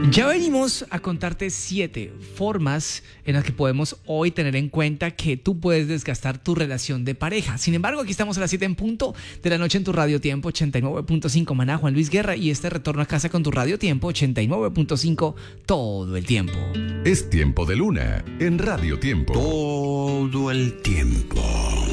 Ya venimos a contarte 7 formas en las que podemos hoy tener en cuenta que tú puedes desgastar tu relación de pareja. Sin embargo, aquí estamos a las 7 en punto de la noche en tu Radio Tiempo 89.5. Maná Juan Luis Guerra y este retorno a casa con tu Radio Tiempo 89.5 todo el tiempo. Es tiempo de luna en Radio Tiempo. Todo el tiempo.